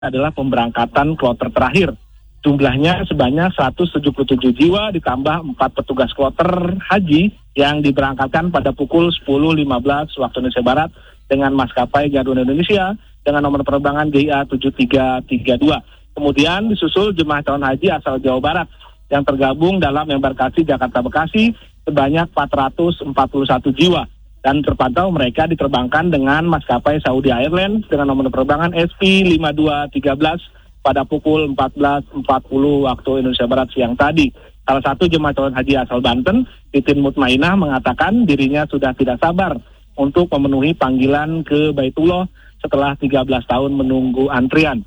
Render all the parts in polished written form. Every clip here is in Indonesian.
adalah pemberangkatan kloter terakhir. Jumlahnya sebanyak 177 jiwa ditambah 4 petugas kloter haji yang diberangkatkan pada pukul 10.15 waktu Indonesia Barat dengan maskapai Garuda Indonesia dengan nomor penerbangan GIA 7332. Kemudian disusul jemaah calon haji asal Jawa Barat yang tergabung dalam embarkasi Jakarta-Bekasi sebanyak 441 jiwa. Dan terpantau mereka diterbangkan dengan maskapai Saudi Airlines dengan nomor penerbangan SP5213 pada pukul 14.40 waktu Indonesia Barat siang tadi. Salah satu jemaah calon haji asal Banten, Titin Mutmainah, mengatakan dirinya sudah tidak sabar untuk memenuhi panggilan ke Baitullah setelah 13 tahun menunggu antrian.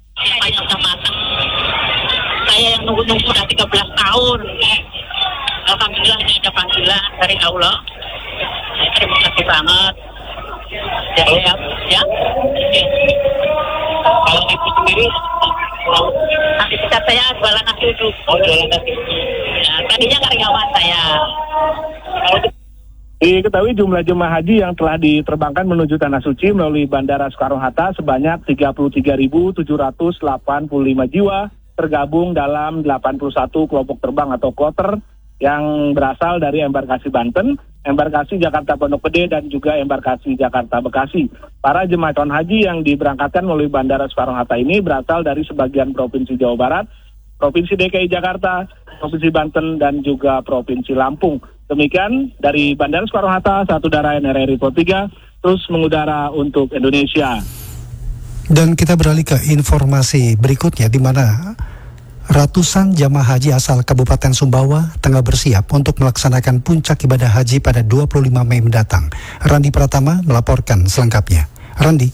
Saya yang nunggu-nunggu sudah 13 tahun. Alhamdulillah ini ada panggilan dari Allah. Terima kasih banget. Ya. Kalau ibu sendiri, aktivitas saya jualan nasi uduk. Oh, jualan nasi uduk. Nah, tadinya karyawan saya. Diketahui jumlah jemaah haji yang telah diterbangkan menuju Tanah Suci melalui Bandara Soekarno-Hatta sebanyak 33.785 jiwa, tergabung dalam 81 kelompok terbang atau kloter yang berasal dari embarkasi Banten, embarkasi Jakarta Pondok Gede, dan juga embarkasi Jakarta Bekasi. Para jemaah calon haji yang diberangkatkan melalui Bandara Soekarno-Hatta ini berasal dari sebagian Provinsi Jawa Barat, Provinsi DKI Jakarta, Provinsi Banten, dan juga Provinsi Lampung. Demikian dari Bandara Soekarno-Hatta, satu daerah RRI Pro 3, terus mengudara untuk Indonesia. Dan kita beralih ke informasi berikutnya, di mana ratusan jamaah haji asal Kabupaten Sumbawa tengah bersiap untuk melaksanakan puncak ibadah haji pada 25 Mei mendatang. Randi Pratama melaporkan selengkapnya. Randi.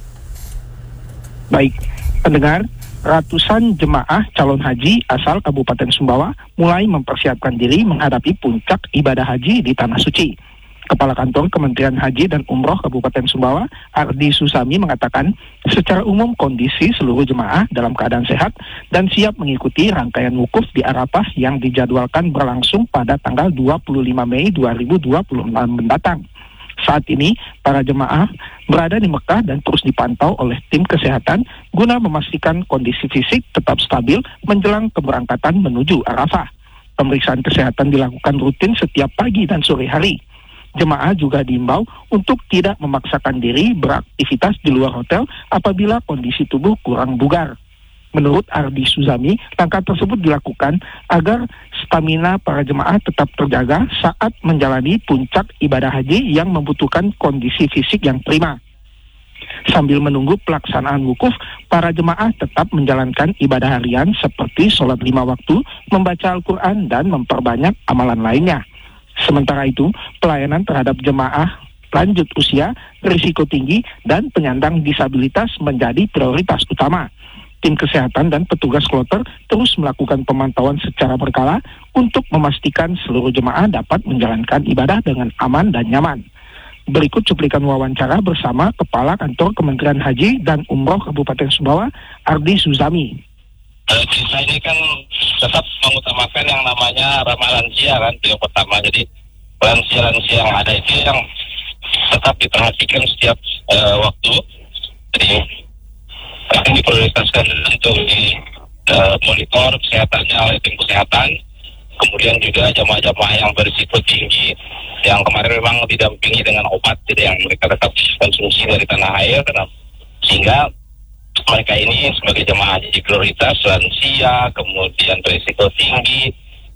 Baik, pendengar, ratusan jemaah calon haji asal Kabupaten Sumbawa mulai mempersiapkan diri menghadapi puncak ibadah haji di Tanah Suci. Kepala Kantor Kementerian Haji dan Umroh Kabupaten Sumbawa, Ardi Susami, mengatakan secara umum kondisi seluruh jemaah dalam keadaan sehat dan siap mengikuti rangkaian wukuf di Arafah yang dijadwalkan berlangsung pada tanggal 25 Mei 2026 mendatang. Saat ini, para jemaah berada di Mekah dan terus dipantau oleh tim kesehatan guna memastikan kondisi fisik tetap stabil menjelang keberangkatan menuju Arafah. Pemeriksaan kesehatan dilakukan rutin setiap pagi dan sore hari. Jemaah juga diimbau untuk tidak memaksakan diri beraktivitas di luar hotel apabila kondisi tubuh kurang bugar. Menurut Ardi Suzami, langkah tersebut dilakukan agar stamina para jemaah tetap terjaga saat menjalani puncak ibadah haji yang membutuhkan kondisi fisik yang prima. Sambil menunggu pelaksanaan wukuf, para jemaah tetap menjalankan ibadah harian seperti sholat 5 waktu, membaca Al-Quran, dan memperbanyak amalan lainnya. Sementara itu, pelayanan terhadap jemaah lanjut usia, risiko tinggi, dan penyandang disabilitas menjadi prioritas utama. Tim kesehatan dan petugas kloter terus melakukan pemantauan secara berkala untuk memastikan seluruh jemaah dapat menjalankan ibadah dengan aman dan nyaman. Berikut cuplikan wawancara bersama Kepala Kantor Kementerian Haji dan Umroh Kabupaten Sumbawa, Ardi Suzami. Kita ini kan tetap mengutamakan yang namanya ramah lansia kan, yang pertama. Jadi lansia-lansia yang ada itu yang tetap diperhatikan setiap waktu. Jadi akan diprioritaskan untuk monitor kesehatannya oleh tim kesehatan. Kemudian juga jamaah-jamaah yang berisiko tinggi, yang kemarin memang didampingi dengan obat, jadi yang mereka tetap konsumsi dari tanah air, sehingga mereka ini sebagai jemaah haji prioritas, lansia, kemudian berisiko tinggi.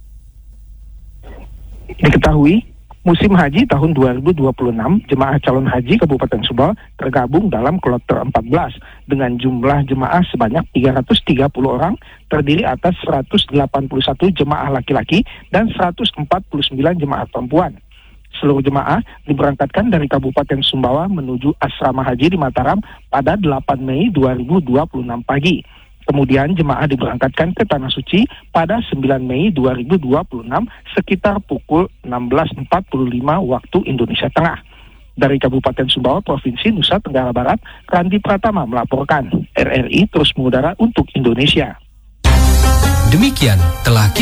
Diketahui, musim haji tahun 2026, jemaah calon haji Kabupaten Sumbawa tergabung dalam kloter 14 dengan jumlah jemaah sebanyak 330 orang, terdiri atas 181 jemaah laki-laki dan 149 jemaah perempuan. Seluruh jemaah diberangkatkan dari Kabupaten Sumbawa menuju Asrama Haji di Mataram pada 8 Mei 2026 pagi. Kemudian jemaah diberangkatkan ke Tanah Suci pada 9 Mei 2026 sekitar pukul 16.45 waktu Indonesia Tengah. Dari Kabupaten Sumbawa, Provinsi Nusa Tenggara Barat, Randi Pratama melaporkan. RRI terus mengudara untuk Indonesia. Demikian telah